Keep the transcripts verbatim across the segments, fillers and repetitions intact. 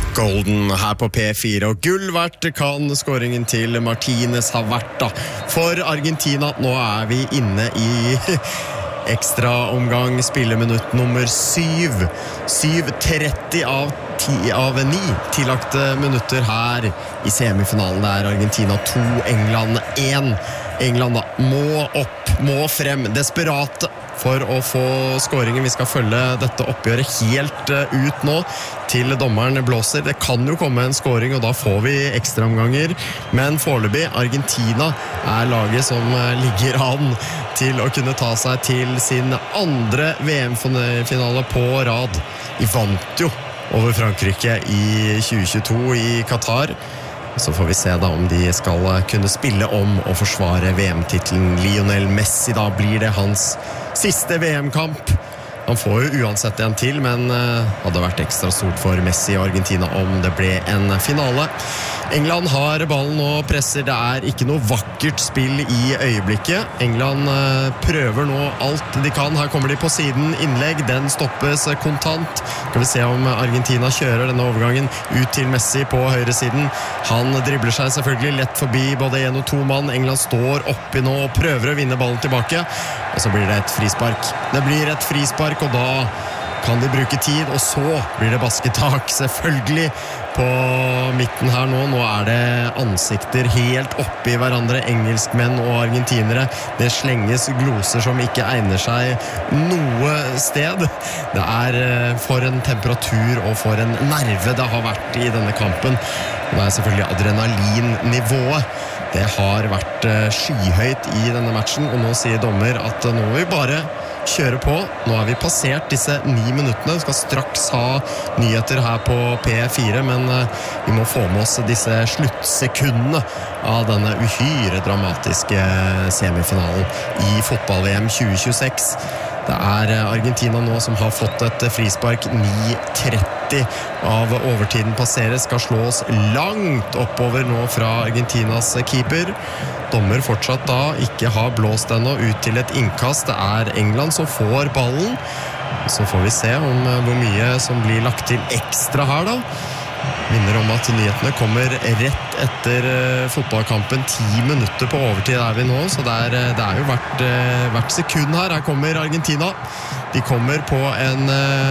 Golden her på P fire, og gull verdt kan skåringen til Martinez ha vært da. For Argentina, nå er vi inne i ekstra omgang, spilleminutt nummer syv. syv tretti av, av ni tillagte minutter her i semifinalen. Det er Argentina to, England én. England da må opp, må frem, desperate for å få skåringen. Vi skal følge dette oppgjøret helt ut nå til dommeren blåser. Det kan jo komme en skåring, og da får vi ekstraomganger. Men foreløpig, Argentina er laget som ligger an til å kunne ta seg til sin andre V M-finale på rad. De vant jo over Frankrike i tjue tjueto i Qatar. Så får vi se da om de skal kunne spille om og forsvare V M-titlen. Lionel Messi, da blir det hans siste V M-kamp. Han får jo uansett en til, men uh, hadde vært ekstra stort for Messi og Argentina om det ble en finale. England har ballen og presser. Det er ikke noe vakkert spill i øyeblikket. England uh, prøver nå alt de kan. Her kommer de på siden. Innlegg, den stoppes kontant. Skal vi se om Argentina kjører denne overgangen ut til Messi på høyre siden. Han dribler seg selvfølgelig lett forbi både en og to mann. England står oppi nå og prøver å vinne ballen tilbake. Og så blir det et frispark. Det blir et frispark, og da kan de bruke tid, og så blir det basketak selvfølgelig på midten her nå. Nå er det ansikter helt oppi hverandre, engelskmenn og argentinere. Det slenges gloser som ikke egner seg noe sted. Det er for en temperatur og for en nerve det har vært i denne kampen. Det er selvfølgelig adrenalinnivået. Det har vært skyhøyt i denne matchen, og nå sier dommer at nå må vi bare kjøre på. Nå har vi passert disse ni minuttene. Vi skal straks ha nyheter her på P fire, men vi må få med oss disse sluttsekundene av denne uhyre dramatiske semifinalen i fotball-V M tjue tjueseks. Det er Argentina nå som har fått et frispark. Ni tretti av overtiden passeres, skal slås langt oppover nå fra Argentinas keeper. Dommer fortsatt da ikke har blåst ennå ut til et innkast. Det er England som får ballen. Så får vi se om hvor mye som blir lagt til ekstra her da. Minner om at nyhetene kommer rett etter fotballkampen. Ti minutter på overtid er vi nå, så det er, det er jo hvert, hvert sekund her. Her kommer Argentina. De kommer på en,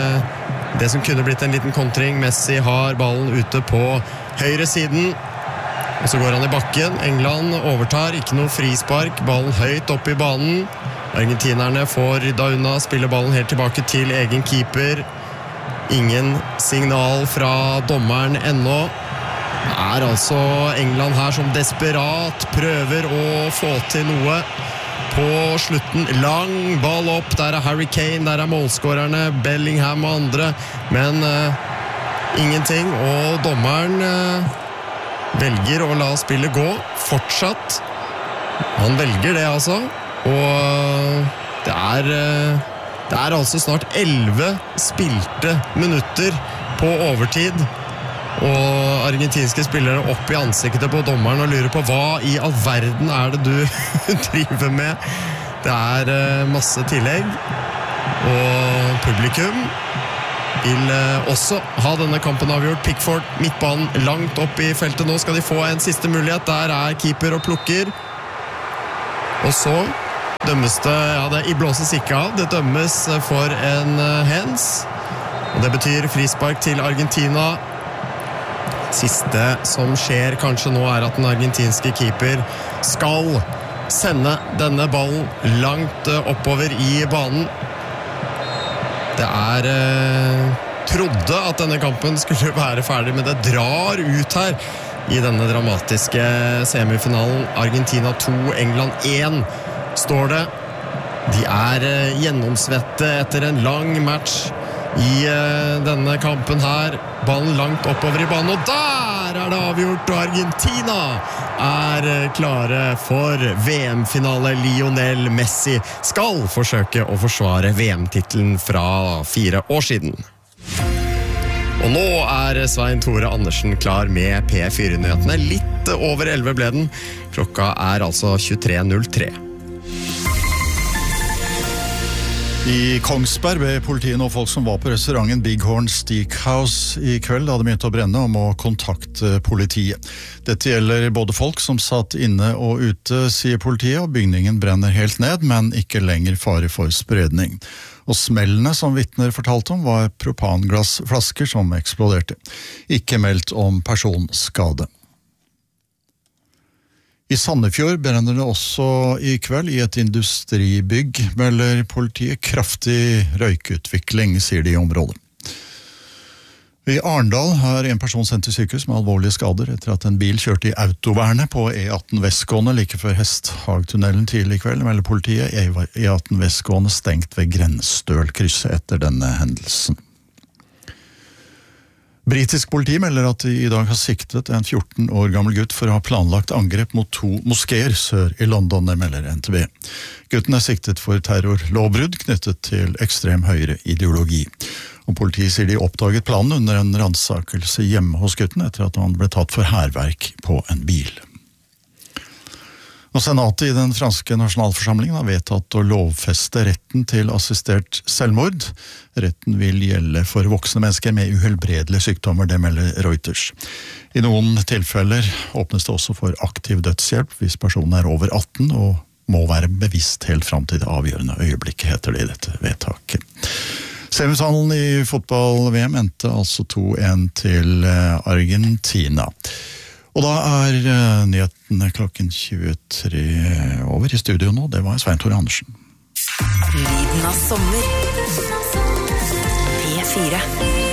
det som kunne blitt en liten kontring. Messi har ballen ute på høyre siden. Og så går han i bakken. England overtar, ikke noe frispark. Ballen høyt opp i banen. Argentinerne får rydda unna, spiller ballen helt tilbake til egen keeper. Ingen signal fra dommeren ennå. Det er altså England her som desperat prøver å få til noe på slutten. Lang ball opp, der er Harry Kane, der er målskårerne, Bellingham og andre. Men uh, ingenting, og dommeren uh, velger å la spillet gå fortsatt. Han velger det altså, og uh, det er... Uh, Det er altså snart elleve spilte minutter på overtid, og argentinske spillere opp i ansiktet på dommeren og lurer på hva i all verden er det du driver med. Det er masse tillegg, og publikum vil også ha denne kampen avgjort. Pickford, midtbanen langt opp i feltet. Nå skal de få en siste mulighet. Der er keeper og plukker. Og så dømmes det, ja det i blåses ikke av, det dømmes for en hands, og det betyr frispark til Argentina. Siste som skjer kanskje nå er at den argentinske keeper skal sende denne ballen langt oppover i banen. Det er eh, trodde at denne kampen skulle være ferdig, men det drar ut her i denne dramatiske semifinalen. Argentina to, England én står det. De er uh, gjennomsvette etter en lang match i uh, denne kampen her. Ballen langt oppover i banen, og der er det avgjort, og Argentina er uh, klare for V M-finale. Lionel Messi skal forsøke å forsvare V M-titlen fra fire år siden. Og nå er Svein Tore Andersen klar med P fire-nyhetene. Litt over elleve ble den. Klokka er altså tjuetre null tre. I Kongsberg ber politiet og folk som var på restauranten Big Horn Steakhouse i kveld da det begynte å brenne om å kontakte politiet. Dette gjelder både folk som satt inne og ute, sier politiet, og bygningen brenner helt ned, men ikke lenger fare for spredning. Og smellene som vitner fortalte om var propanglassflasker som eksploderte. Ikke meldt om personskade. I Sandefjord brenner det også i kveld i et industribygg, melder politiet. Kraftig røykutvikling, sier de i området. I Arendal har en person sendt til sykehus med alvorlige skader etter at en bil kjørte i autovernet på E atten Vestgående like før Hesthagtunnelen tidlig i kveld, melder politiet. E atten Vestgående stengt ved Grensstølkrysset etter denne hendelsen. Britisk politi melder at de i dag har siktet en fjorten år gammel gutt for å ha planlagt angrep mot to moskeer sør i London, det melder N T B. Gutten er siktet for terrorlovbrudd knyttet til ekstrem høyre ideologi. Og politiet sier de oppdaget planen under en ransakelse hjemme hos gutten etter at han ble tatt for hærverk på en bil. Og Senatet i den franske nasjonalforsamlingen har vedtatt å lovfeste retten til assistert selvmord. Retten vil gjelde for voksne mennesker med uhelbredelige sykdommer, det melder Reuters. I noen tilfeller åpnes det også for aktiv dødshjelp hvis personen er over atten og må være bevisst helt frem til det avgjørende øyeblikket, heter det i dette vedtaket. Semifinalen i fotball-V M endte altså to en til Argentina. Og da er uh, nyhetene klokken tjuetre over i studio nå. Det var Svein Tore Andersen. Lyden av sommer. P fire.